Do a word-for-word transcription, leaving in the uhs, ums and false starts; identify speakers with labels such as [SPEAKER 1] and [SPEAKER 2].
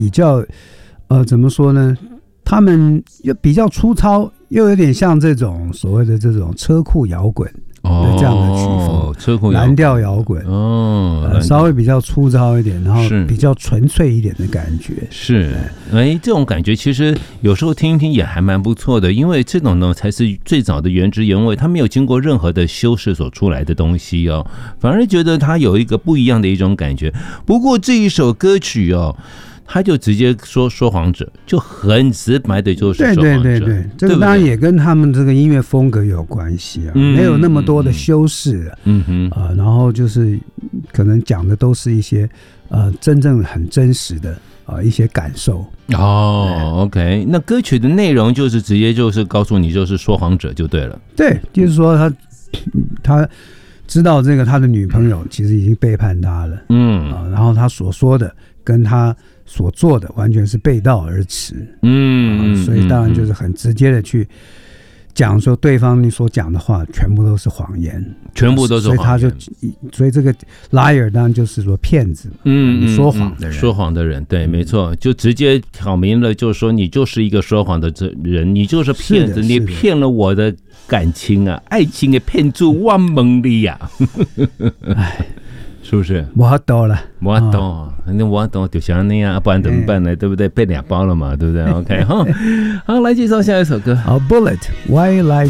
[SPEAKER 1] 比较呃怎么说呢？他们又比较粗糙，又有点像这种所谓的这种车库摇滚的这样的曲风，
[SPEAKER 2] 哦、车库
[SPEAKER 1] 蓝调摇滚，
[SPEAKER 2] 哦、
[SPEAKER 1] 呃，稍微比较粗糙一点，然后比较纯粹一点的感觉。
[SPEAKER 2] 是，哎，这种感觉其实有时候听一听也还蛮不错的，因为这种呢才是最早的原汁原味，它没有经过任何的修饰所出来的东西哦，反而觉得它有一个不一样的一种感觉。不过这一首歌曲哦。他就直接说说谎者，就很直白的就是说谎者。
[SPEAKER 1] 对对对对，这个当然也跟他们这个音乐风格有关系啊，嗯、没有那么多的修饰、啊，嗯哼啊、呃，然后就是可能讲的都是一些呃真正很真实的啊、呃、一些感受。
[SPEAKER 2] 哦 ，OK， 那歌曲的内容就是直接就是告诉你就是说谎者就对了。
[SPEAKER 1] 对，就是说他他知道这个他的女朋友其实已经背叛他了，嗯啊、呃，然后他所说的跟他所做的完全是背道而驰，嗯、呃，所以当然就是很直接的去讲说对方你所讲的话全部都是谎言，
[SPEAKER 2] 全部都是谎言，
[SPEAKER 1] 所以他就所以这个 liar 当然就是说骗子，嗯，说谎的人，
[SPEAKER 2] 说谎的人，对，没错，就直接挑明了，就是说你就是一个说谎的人，你就是骗子，你骗了我的感情啊，爱情也骗住我梦里呀，哎。是不是？
[SPEAKER 1] 我懂了，
[SPEAKER 2] 我懂，反正我懂，就像那样，不然怎么办呢？对不对？被两包了嘛，对不对 ？OK， 好，好，来介绍下一首歌，
[SPEAKER 1] 好 ，Bullet，Why Lie